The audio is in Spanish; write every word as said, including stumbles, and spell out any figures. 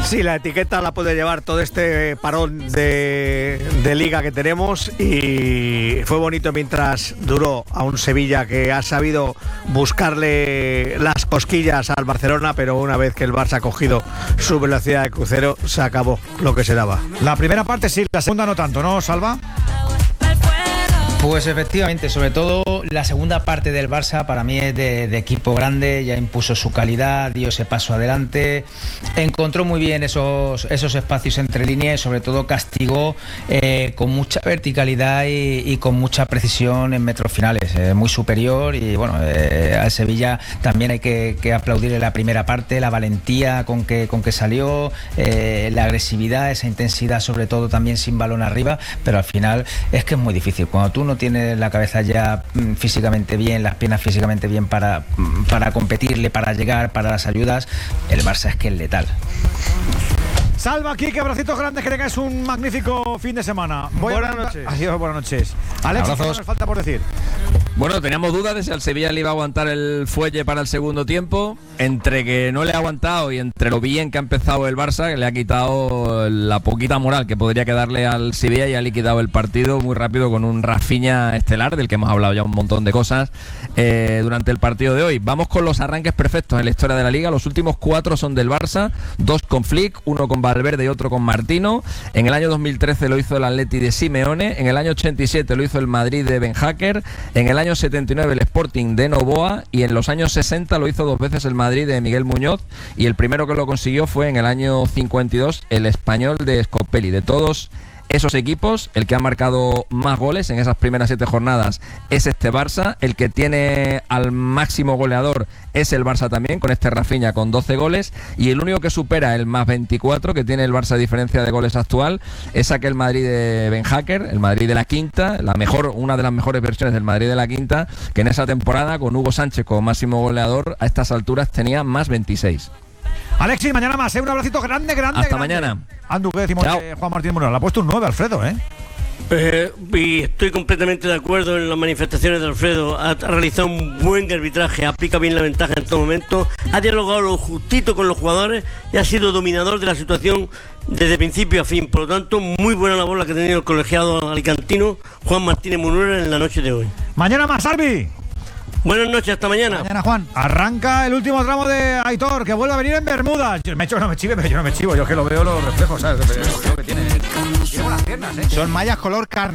Sí, la etiqueta la puede llevar todo este parón de, de liga que tenemos, y fue bonito mientras duró a un Sevilla que ha sabido buscarle las cosquillas al Barcelona, pero una vez que el Barça ha cogido su velocidad de crucero, se acabó lo que se daba. La primera parte sí, la segunda no tanto, ¿no, Salva? Pues efectivamente, sobre todo la segunda parte del Barça para mí es de, de equipo grande, ya impuso su calidad, dio ese paso adelante, encontró muy bien esos, esos espacios entre líneas y sobre todo castigó eh, con mucha verticalidad y, y con mucha precisión en metros finales, eh, muy superior. Y bueno, eh, al Sevilla también hay que, que aplaudirle la primera parte, la valentía con que, con que salió, eh, la agresividad, esa intensidad sobre todo también sin balón arriba, pero al final es que es muy difícil, cuando tú no tienes la cabeza ya mm, físicamente bien, las piernas físicamente bien para, para competirle, para llegar, para las ayudas, el Barça es que es letal. Salva, Kike, abracitos grandes, que tengáis un magnífico fin de semana. Voy buenas a... noches. Adiós, buenas noches. Alex, ¿qué nos falta por decir? Bueno, teníamos dudas de si al Sevilla le iba a aguantar el fuelle para el segundo tiempo. Entre que no le ha aguantado y entre lo bien que ha empezado el Barça, que le ha quitado la poquita moral que podría quedarle al Sevilla, y ha liquidado el partido muy rápido con un Rafinha estelar, del que hemos hablado ya un montón de cosas eh, durante el partido de hoy. Vamos con los arranques perfectos en la historia de la Liga. Los últimos cuatro son del Barça, dos con Flick, uno con Valverde y otro con Martino. En el año dos mil trece lo hizo el Atleti de Simeone, en el año ochenta y siete lo hizo el Madrid de Ben Hacker, en el año setenta y nueve el Sporting de Novoa, y en los años sesenta lo hizo dos veces el Madrid de Miguel Muñoz, y el primero que lo consiguió fue en el año cincuenta y dos el Español de Scopelli. De todos esos equipos, el que ha marcado más goles en esas primeras siete jornadas es este Barça. El que tiene al máximo goleador es el Barça también, con este Rafinha con doce goles, y el único que supera el más veinticuatro que tiene el Barça a diferencia de goles actual es aquel Madrid de Ben Hacker, el Madrid de la quinta, la mejor, una de las mejores versiones del Madrid de la quinta, que en esa temporada con Hugo Sánchez como máximo goleador a estas alturas tenía más veintiséis. Alexis, mañana más, ¿eh? Un abracito grande, grande. Hasta grande. mañana. Andu, ¿qué decimos de Juan Martín Munoz? Le ha puesto un nueve, Alfredo, ¿eh? Eh, y estoy completamente de acuerdo en las manifestaciones de Alfredo. Ha, ha realizado un buen arbitraje, aplica bien la ventaja en todo momento, ha dialogado lo justito con los jugadores y ha sido dominador de la situación desde principio a fin. Por lo tanto, muy buena labor la que ha tenido el colegiado alicantino Juan Martínez Munuera en la noche de hoy. Mañana más, Albi. Buenas noches, hasta mañana. Mañana, Juan. Arranca el último tramo de Aitor, que vuelve a venir en Bermudas. Yo me echo, no me chive, pero yo no me chivo. Yo que lo veo los reflejos, ¿sabes? Yo que tiene, tiene buenas piernas, ¿eh? Son mallas color carne.